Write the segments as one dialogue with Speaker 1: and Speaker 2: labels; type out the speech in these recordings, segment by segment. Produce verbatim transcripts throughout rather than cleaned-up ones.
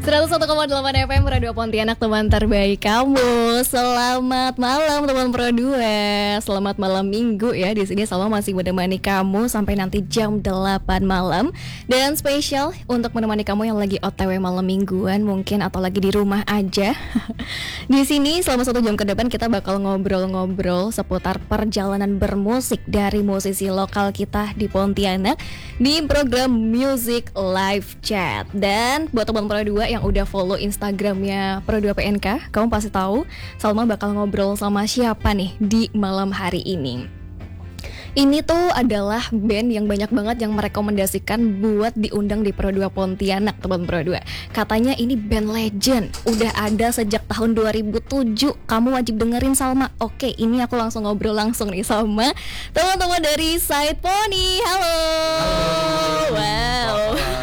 Speaker 1: seratus satu koma delapan F M Radio Pontianak, teman terbaik kamu. Selamat malam teman Pro dua. Selamat malam Minggu ya. Di sini Salma masih menemani kamu sampai nanti jam delapan malam. Dan spesial untuk menemani kamu yang lagi O T W malam mingguan mungkin atau lagi di rumah aja. Di sini selama satu jam ke depan kita bakal ngobrol-ngobrol seputar perjalanan bermusik dari musisi lokal kita di Pontianak di program Music Live Chat. Dan buat teman Pro dua yang udah follow Instagramnya Pro dua P N K, kamu pasti tahu Salma bakal ngobrol sama siapa nih di malam hari ini. Ini tuh adalah band yang banyak banget yang merekomendasikan buat diundang di Pro dua Pontianak, teman Pro dua. Katanya ini band legend, udah ada sejak tahun dua ribu tujuh. Kamu wajib dengerin Salma. Oke, ini aku langsung ngobrol langsung nih sama teman-teman dari Side Pony. Halo. Halo. Wow.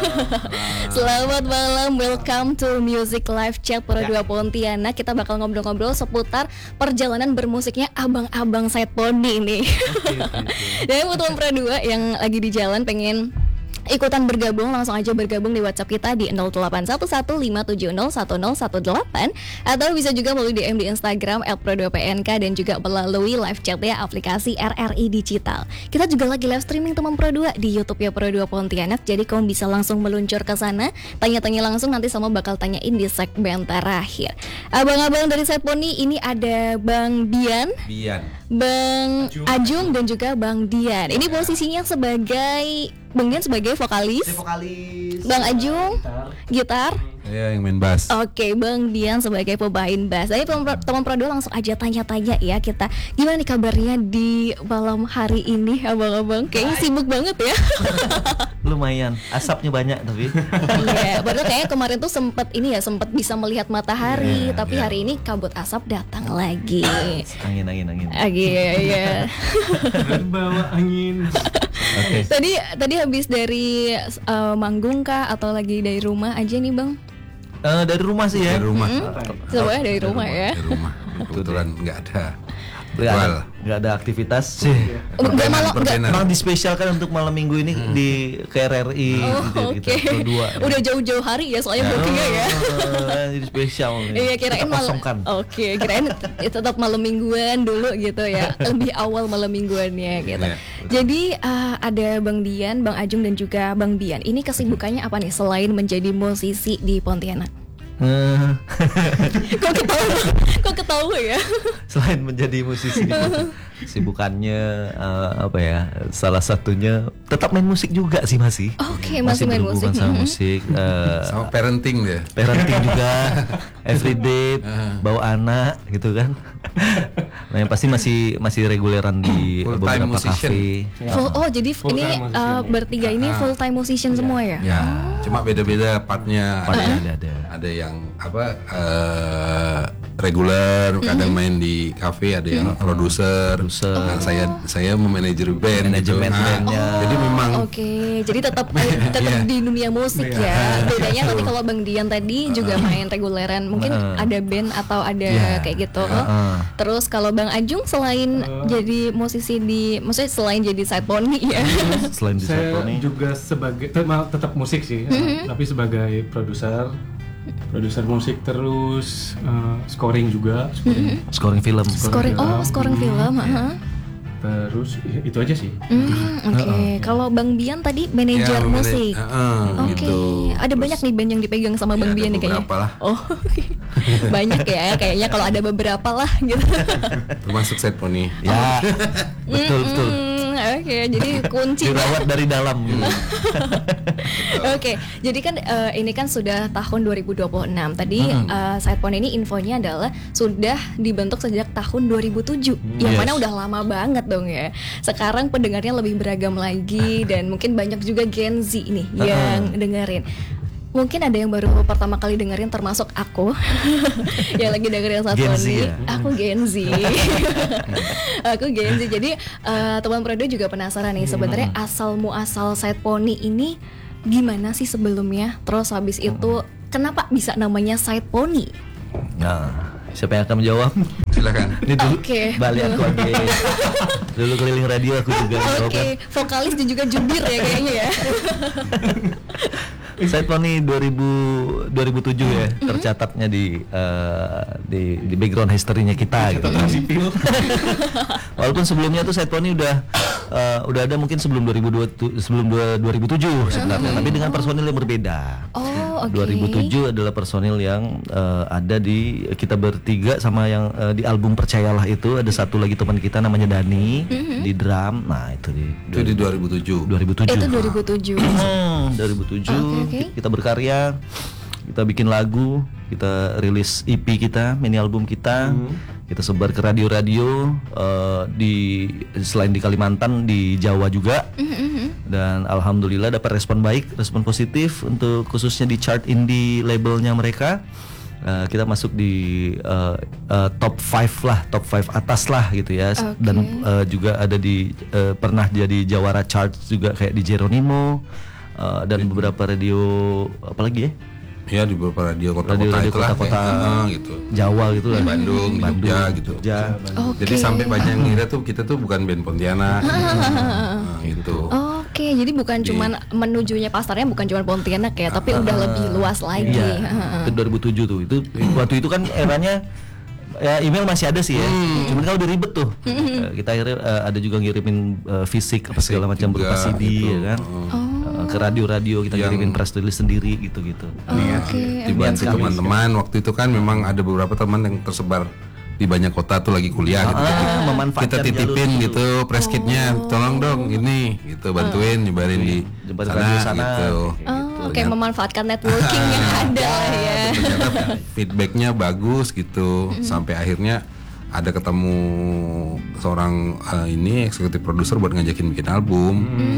Speaker 1: Selamat malam, welcome to Music Live Chat Pro dua Pontianak. Kita bakal ngobrol-ngobrol seputar perjalanan bermusiknya abang-abang Side Pony nih. Okay, okay. Dan buat teman Pro dua yang lagi di jalan pengen ikutan bergabung, langsung aja bergabung di WhatsApp kita di nol delapan satu satu lima tujuh nol satu nol satu delapan, atau bisa juga melalui D M di Instagram et pro dua P N K dan juga melalui live chat ya aplikasi R R I Digital. Kita juga lagi live streaming teman Pro dua di YouTube ya Pro dua Pontianak. Jadi kamu bisa langsung meluncur ke sana, tanya-tanya langsung, nanti sama bakal tanyain di segmen terakhir. Abang-abang dari Side Pony ini ada Bang Dian,
Speaker 2: Dian.
Speaker 1: Bang Ajung, Ajung dan juga Bang Dian. Ini posisinya sebagai Bang Dian sebagai vokalis,
Speaker 2: vokalis.
Speaker 1: Bang Ajung gitar,
Speaker 2: Saya yang main bass.
Speaker 1: Oke, Bang Dian sebagai pemain bass. Jadi teman Pro dua langsung aja tanya-tanya ya kita, gimana nih kabarnya di malam hari ini, abang-abang? Kayaknya sibuk banget ya.
Speaker 3: Lumayan, asapnya banyak tapi.
Speaker 1: Iya, padahal kayaknya kemarin tuh sempet ini ya, sempet bisa melihat matahari, yeah, tapi yeah. hari ini kabut asap datang lagi.
Speaker 3: Angin, angin, angin.
Speaker 1: Lagi ya, ya.
Speaker 4: Bawa angin.
Speaker 3: Okay.
Speaker 1: Tadi tadi habis dari uh, manggung kah atau lagi dari rumah aja nih Bang?
Speaker 3: Uh, dari rumah sih ya.
Speaker 2: Dari rumah.
Speaker 1: Mm-hmm. Semuanya dari, dari rumah, rumah ya.
Speaker 2: Dari rumah. Kebetulan nggak ada.
Speaker 3: Nggak ada, nggak ada aktivitas sih.
Speaker 1: Enggak malam,
Speaker 3: memang dispesialkan untuk malam minggu ini hmm. di K R R I.
Speaker 1: Oh,
Speaker 3: gitu,
Speaker 1: oke. Okay.
Speaker 3: Gitu, dua,
Speaker 1: udah ya. Jauh-jauh hari ya soalnya bookingnya ya.
Speaker 3: Oh, jadi spesial.
Speaker 1: Iya, kirain malam. Oke, okay, kirain tetap malam mingguan dulu gitu ya. Lebih awal malam mingguannya gitu. Yeah. Jadi uh, ada Bang Dian, Bang Ajung dan juga Bang Bian. Ini kesibukannya apa nih selain menjadi musisi di Pontianak?
Speaker 3: Uh.
Speaker 1: Kok ketawa? Kok ketawa ya?
Speaker 3: Selain menjadi musisi, sibukannya uh, apa ya? Salah satunya tetap main musik juga sih masih.
Speaker 1: Oke, okay, masih, masih main musik.
Speaker 3: Sama mm-hmm. musik, uh,
Speaker 2: sama parenting deh.
Speaker 3: Parenting juga, everyday, bawa anak gitu kan. Nah yang pasti masih masih reguleran di
Speaker 2: full
Speaker 3: beberapa kafe.
Speaker 1: Full, oh jadi full ini uh, bertiga ini full time musician semua ya?
Speaker 2: Ya, oh. Cuma beda-beda partnya.
Speaker 3: Partnya ada, ada.
Speaker 2: Ada yang apa uh, reguler, mm-hmm. kadang main di kafe, ada yang mm-hmm. produser. Nah, saya saya memanajer band,
Speaker 3: manajemen
Speaker 2: gitu.
Speaker 3: bandnya.
Speaker 2: Nah, jadi memang.
Speaker 1: Oke, okay. Jadi tetap tetap yeah. di dunia musik yeah. ya. Bedanya nanti kalau Bang Dian tadi uh-uh. juga main reguleran, mungkin uh-uh. ada band atau ada yeah. kayak gitu. Uh-uh. Terus kalau Bang Ajung selain uh, jadi musisi di, maksudnya selain jadi Side Pony ya.
Speaker 3: Selain di Side Pony
Speaker 4: juga sebagai tetap musik sih, mm-hmm. tapi sebagai produser, produser musik terus uh, scoring juga, scoring,
Speaker 3: mm-hmm. scoring film.
Speaker 1: Scoring, oh scoring film.
Speaker 4: Ya. Uh-huh. Terus itu aja sih.
Speaker 1: Mm, Oke, okay. uh-uh. Kalau Bang Bian tadi manajer ya, musik.
Speaker 2: Uh-uh,
Speaker 1: Oke, okay.
Speaker 2: gitu.
Speaker 1: Ada banyak nih band yang dipegang sama ya, Bang Bian nih kayaknya.
Speaker 2: Lah.
Speaker 1: Oh, banyak ya, kayaknya kalau ada beberapa lah gitu.
Speaker 2: Termasuk Side Pony.
Speaker 3: Ya, betul betul.
Speaker 1: Oke, okay, jadi kunci
Speaker 3: dirawat dari dalam.
Speaker 1: Oke, okay, jadi kan uh, ini kan sudah tahun dua ribu dua puluh enam. Tadi hmm. uh, Side Pony ini infonya adalah sudah dibentuk sejak tahun dua ribu tujuh, hmm. yang yes. mana udah lama banget dong ya. Sekarang pendengarnya lebih beragam lagi dan mungkin banyak juga Gen Z nih uh-huh. yang dengerin. Mungkin ada yang baru pertama kali dengerin termasuk aku yang lagi dengerin Side Pony. Ya? Aku Gen Z. Aku Gen Z. Jadi uh, teman Pro dua juga penasaran nih sebenarnya asal muasal Side Pony ini gimana sih sebelumnya? Terus habis itu kenapa bisa namanya Side Pony?
Speaker 3: Nah, siapa yang akan menjawab?
Speaker 2: Silakan.
Speaker 3: Ini dulu
Speaker 1: okay.
Speaker 3: balik aku aja. Dulu keliling radio aku juga.
Speaker 1: Oke, okay. Vokalis dan juga jubir ya kayaknya ya.
Speaker 3: Said Pony dua ribu dua ribu tujuh ya, tercatatnya di uh, di di background history-nya kita gitu.
Speaker 4: Sipil.
Speaker 3: Walaupun sebelumnya tuh Said Pony udah uh, udah ada mungkin sebelum dua ribu dua sebelum dua ribu tujuh sebenarnya, tapi dengan personil yang berbeda.
Speaker 1: Oh, oke.
Speaker 3: dua ribu tujuh adalah personil yang uh, ada di kita bertiga sama yang uh, di album Percayalah itu ada satu lagi teman kita namanya Dani di drum. Nah, itu di
Speaker 2: Itu di dua ribu tujuh.
Speaker 3: dua ribu tujuh.
Speaker 1: Itu dua ribu tujuh.
Speaker 3: Hmm, dua ribu tujuh
Speaker 1: Oke, oke.
Speaker 3: kita berkarya, kita bikin lagu, kita rilis E P kita, mini album kita, kita sebar ke radio-radio uh, di selain di Kalimantan, di Jawa juga, dan alhamdulillah dapat respon baik, respon positif untuk khususnya di chart indie labelnya mereka. Uh, kita masuk di uh, uh, top five lah, top five atas lah gitu ya.
Speaker 1: Oke.
Speaker 3: Dan uh, juga ada di uh, pernah jadi jawara chart juga kayak di Jeronimo uh, dan beberapa radio apalagi ya?
Speaker 2: Ya di beberapa radio kota-kota
Speaker 3: Radio-radio
Speaker 2: itulah,
Speaker 3: kota-kota
Speaker 2: kayak, uh, gitu.
Speaker 3: Jawa gitu lah.
Speaker 2: Bandung, di Jogja gitu.
Speaker 3: Jogja.
Speaker 1: Oke.
Speaker 2: Jadi sampai banyak yang ngira tuh kita tuh bukan band Pontianak. Nah, gitu.
Speaker 1: Oke, jadi bukan cuman menujunya pasarnya bukan cuma Pontianak ya, tapi udah lebih luas lagi.
Speaker 3: Iya, itu dua ribu tujuh tuh. Itu waktu itu kan eranya ya email masih ada sih ya. Cuman kan udah ribet tuh. Eh, kita akhirnya eh, ada juga ngirimin eh, fisik apa segala macam
Speaker 2: juga,
Speaker 3: berupa C D
Speaker 2: gitu.
Speaker 3: ya kan. Eh, ke radio-radio kita
Speaker 2: Yang-
Speaker 3: ngirimin press release sendiri gitu-gitu.
Speaker 1: Oke.
Speaker 2: Dibantu teman-teman. Waktu itu kan memang ada beberapa teman yang tersebar di banyak kota tuh lagi kuliah gitu.
Speaker 3: Ah, memanfaatkan
Speaker 2: Kita titipin
Speaker 3: jalur.
Speaker 2: gitu press kitnya, tolong dong ini gitu bantuin nyebarin di
Speaker 3: Jembat
Speaker 2: sana,
Speaker 3: radio sana.
Speaker 2: gitu.
Speaker 1: Oh, kayak memanfaatkan networking yang ada lah ya.
Speaker 2: Ternyata feedbacknya bagus gitu sampai akhirnya ada ketemu seorang eh, ini eksekutif produser buat ngajakin bikin album.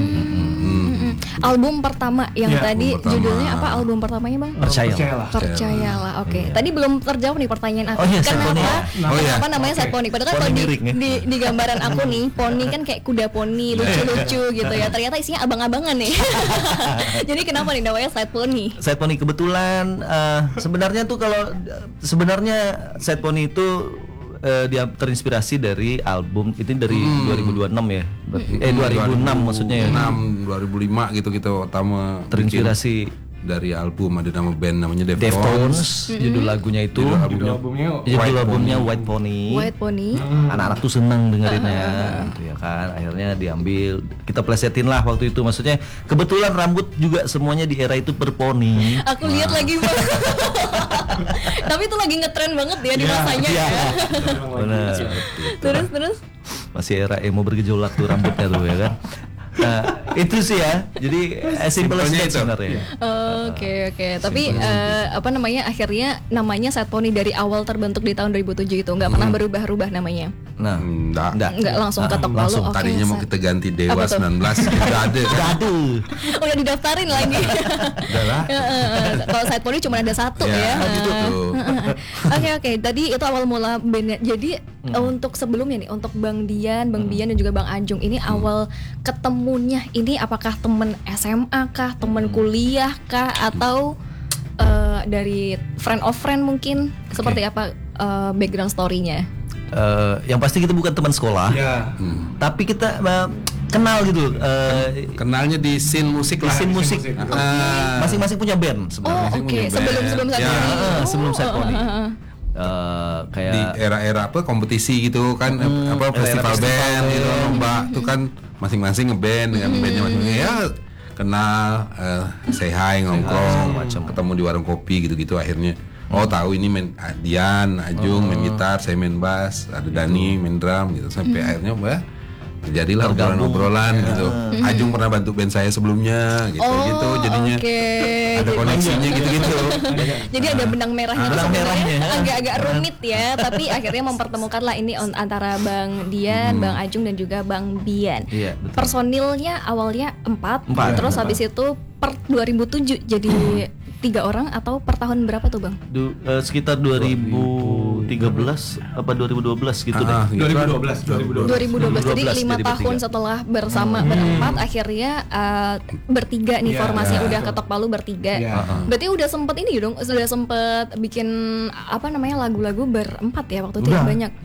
Speaker 1: Mm-mm. Album pertama yang
Speaker 4: Ya,
Speaker 1: tadi
Speaker 2: album pertama.
Speaker 1: judulnya apa album pertamanya Bang?
Speaker 3: Percayalah.
Speaker 4: Percayalah.
Speaker 1: Percayalah. Oke. Tadi belum terjawab nih pertanyaan aku.
Speaker 3: Oh iya,
Speaker 1: Kenapa?
Speaker 3: Said Pony.
Speaker 2: Oh iya.
Speaker 1: Kenapa namanya
Speaker 4: Oke.
Speaker 1: Said Pony? Padahal kan
Speaker 3: Pony
Speaker 1: kalau di,
Speaker 3: miring ya.
Speaker 1: di, di gambaran aku nih, poni kan kayak kuda poni, lucu-lucu gitu ya. Ternyata isinya abang-abangan nih. Jadi kenapa nih namanya Said Pony?
Speaker 3: Said Pony kebetulan eh, sebenarnya tuh kalau sebenarnya Said Pony itu eh, dia terinspirasi dari album itu dari dua ribu dua puluh enam ya. Berarti, eh dua ribu enam maksudnya ya.
Speaker 2: enam, dua ribu lima gitu kita pertama
Speaker 3: Terinspirasi
Speaker 2: bikin dari album ada nama band namanya Deftones.
Speaker 3: Deftones, judul lagunya itu.
Speaker 2: Judul
Speaker 4: Judul
Speaker 2: albumnya
Speaker 4: albumnya
Speaker 3: Judul albumnya White Pony.
Speaker 1: White Pony.
Speaker 3: Anak-anak tuh seneng dengerinnya, gitu ya kan. Akhirnya diambil, kita plesetin lah waktu itu. Maksudnya kebetulan rambut juga semuanya di era itu berponi.
Speaker 1: Aku lihat lagi Bang. Tapi itu lagi ngetren banget ya di masanya
Speaker 3: Iya.
Speaker 1: ya.
Speaker 3: Benar.
Speaker 1: Terus terus.
Speaker 3: Masih era emo bergejolak tuh rambutnya tuh ya kan. Nah, itu sih ya. Jadi as simple as
Speaker 2: Simpelnya
Speaker 3: that
Speaker 2: itu.
Speaker 3: sebenarnya.
Speaker 1: Oke oke, tapi eh, apa namanya akhirnya namanya Said Pony dari awal terbentuk di tahun dua ribu tujuh itu nggak pernah berubah-ubah namanya.
Speaker 3: Nah,
Speaker 2: Enggak.
Speaker 3: enggak.
Speaker 1: Nggak langsung ketok palu.
Speaker 3: langsung.
Speaker 1: Oke.
Speaker 2: Tadinya mau
Speaker 1: Said-
Speaker 2: kita ganti Dewa
Speaker 1: Apa tuh?
Speaker 2: sembilan belas enggak ada.
Speaker 3: Udah aduh.
Speaker 1: udah didaftarin lagi.
Speaker 2: Udah lah.
Speaker 1: Heeh, Kalau Said Pony cuma ada satu
Speaker 2: Ya,
Speaker 1: ya.
Speaker 2: gitu tuh.
Speaker 1: Oke oke, tadi itu awal mula bandnya. Jadi eh, untuk sebelumnya nih, untuk Bang Dian, Bang Dian dan juga Bang Ajung ini awal ketemunya ini apakah temen S M A kah, temen kuliah kah, atau eh, dari friend of friend mungkin? Seperti apa eh, background story-nya?
Speaker 3: Eh, yang pasti kita bukan teman sekolah,
Speaker 4: Ya.
Speaker 3: tapi kita eh, kenal gitu. eh,
Speaker 2: Kenalnya di scene musik lah.
Speaker 3: Scene musik.
Speaker 4: musik.
Speaker 2: Ah,
Speaker 3: Masing-masing punya band
Speaker 1: Oh
Speaker 3: sebenarnya.
Speaker 2: Masing
Speaker 1: oke,
Speaker 2: punya
Speaker 1: sebelum
Speaker 2: band.
Speaker 1: sebelum Said
Speaker 2: Ya,
Speaker 1: Pony.
Speaker 3: Ah, sebelum Said
Speaker 1: Oh,
Speaker 3: Pony.
Speaker 1: ah, ah, ah.
Speaker 3: Eh, kayak
Speaker 2: di era-era apa kompetisi gitu kan apa
Speaker 3: era-era
Speaker 2: festival
Speaker 3: festival
Speaker 2: band
Speaker 3: band.
Speaker 2: gitu lomba tuh kan masing-masing ngeband dengan bandnya masing-masing ya kenal eh, say hi ngongkrong ketemu di warung kopi gitu-gitu akhirnya oh tahu ini main ah, Dian Ajung main gitar saya main bass ada Dani main drum gitu sampai akhirnya mbak terjadilah
Speaker 3: Tergabung.
Speaker 2: obrolan-obrolan gitu Ajung pernah bantu band saya sebelumnya gitu
Speaker 1: Oh,
Speaker 2: gitu jadinya
Speaker 1: oke.
Speaker 2: ada
Speaker 1: Jadi-
Speaker 2: koneksinya gitu-gitu
Speaker 1: Jadi ada benang merahnya tuh
Speaker 3: Benang
Speaker 1: sebenarnya
Speaker 3: merahnya.
Speaker 1: agak-agak rumit ya, tapi akhirnya mempertemukan lah ini on- antara Bang Dian, Bang Ajung dan juga Bang Bian.
Speaker 3: Iya, betul.
Speaker 1: Personilnya awalnya empat,
Speaker 3: Empat.
Speaker 1: terus habis itu per dua ribu tujuh jadi tiga orang atau per tahun berapa tuh Bang?
Speaker 3: du- eh, sekitar dua ribu tiga belas apa dua ribu dua belas gitu deh.
Speaker 2: Ah, gitu
Speaker 4: dua ribu
Speaker 2: kan.
Speaker 4: dua belas, dua ribu dua belas.
Speaker 1: dua ribu dua belas, jadi
Speaker 3: dua ribu dua belas
Speaker 1: lima
Speaker 3: jadi
Speaker 1: tahun
Speaker 3: bertiga.
Speaker 1: setelah bersama berempat akhirnya uh, bertiga nih
Speaker 4: Iya,
Speaker 1: formasinya
Speaker 4: iya.
Speaker 1: udah ketok palu bertiga.
Speaker 4: Iya.
Speaker 1: Berarti udah sempet ini dong, sudah sempet bikin apa namanya lagu-lagu berempat ya waktu itu
Speaker 3: Udah.
Speaker 1: ya, banyak.